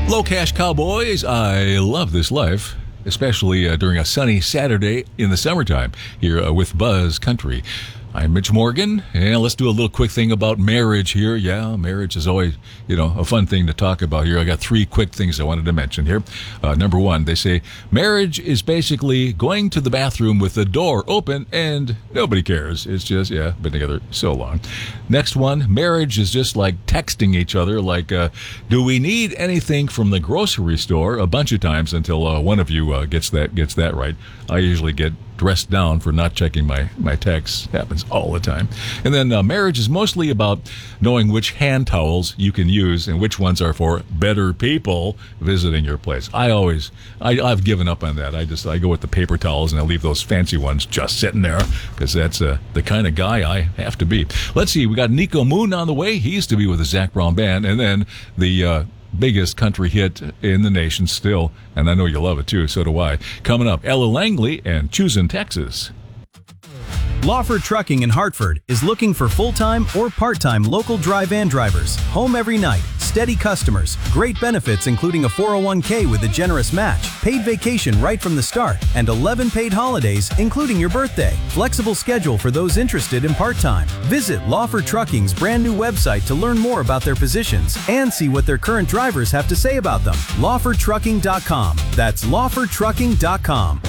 Low Cash Cowboys, I love this life, especially during a sunny Saturday in the summertime here with Buzz Country. I'm Mitch Morgan, and let's do a little quick thing about marriage here. Yeah, marriage is always, a fun thing to talk about here. I got three quick things I wanted to mention here. Number one, they say marriage is basically going to the bathroom with the door open and nobody cares. It's just, been together so long. Next one, marriage is just like texting each other, like, do we need anything from the grocery store? A bunch of times until one of you gets that right. I usually get dressed down for not checking my texts. Happens all the time. And then marriage is mostly about knowing which hand towels you can use and which ones are for better people visiting your place. I've given up on that. I go with the paper towels and I leave those fancy ones just sitting there because that's the kind of guy I have to be. Let's see, we got Nico Moon on the way. He used to be with the Zac Brown Band, and then the biggest country hit in the nation still, and I know you love it too, so do I. Coming up, Ella Langley and Choosing Texas. Lawford Trucking in Hartford is looking for full-time or part-time local dry van drivers, home every night, steady customers, great benefits including a 401k with a generous match, paid vacation right from the start, and 11 paid holidays including your birthday. Flexible schedule for those interested in part-time. Visit Lawford Trucking's brand new website to learn more about their positions and see what their current drivers have to say about them. LawfordTrucking.com. That's LawfordTrucking.com.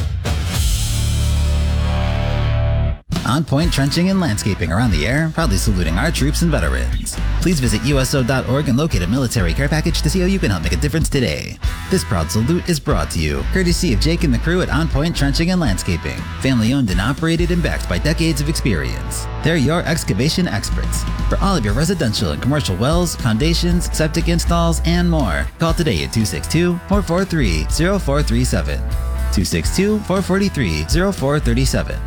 On Point Trenching and Landscaping are on the air, proudly saluting our troops and veterans. Please visit USO.org and locate a military care package to see how you can help make a difference today. This proud salute is brought to you courtesy of Jake and the crew at On Point Trenching and Landscaping. Family owned and operated and backed by decades of experience. They're your excavation experts. For all of your residential and commercial wells, foundations, septic installs, and more, call today at 262-443-0437. 262-443-0437.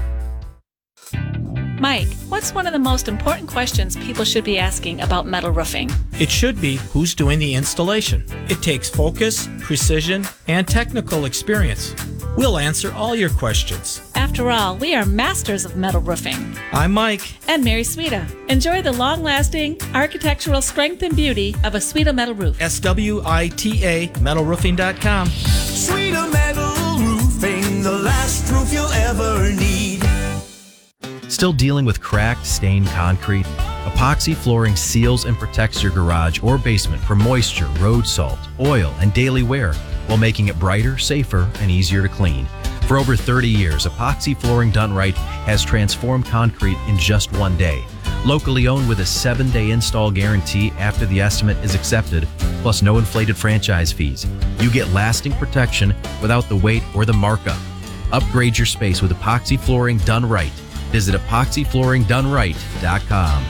Mike, what's one of the most important questions people should be asking about metal roofing? It should be who's doing the installation. It takes focus, precision, and technical experience. We'll answer all your questions. After all, we are masters of metal roofing. I'm Mike. And Mary Sweta. Enjoy the long-lasting architectural strength and beauty of a Sweta metal roof. SWITA metalroofing.com. Sweta Metal Roofing, the last roof you'll ever need. Still dealing with cracked, stained concrete? Epoxy flooring seals and protects your garage or basement from moisture, road salt, oil, and daily wear while making it brighter, safer, and easier to clean. For over 30 years, Epoxy Flooring done right has transformed concrete in just one day. Locally owned with a 7-day install guarantee after the estimate is accepted, plus no inflated franchise fees. You get lasting protection without the weight or the markup. Upgrade your space with Epoxy Flooring done right. Visit epoxyflooringdoneright.com.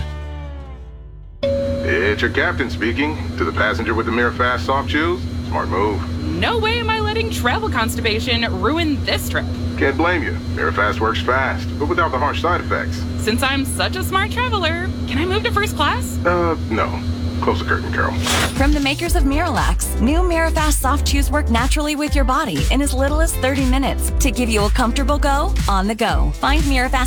It's your captain speaking. To the passenger with the Mirafast soft shoes, smart move. No way am I letting travel constipation ruin this trip. Can't blame you. Mirafast works fast, but without the harsh side effects. Since I'm such a smart traveler, can I move to first class? No. Close the curtain, Carol. From the makers of Miralax, new Mirafast soft chews work naturally with your body in as little as 30 minutes to give you a comfortable go on the go. Find Mirafast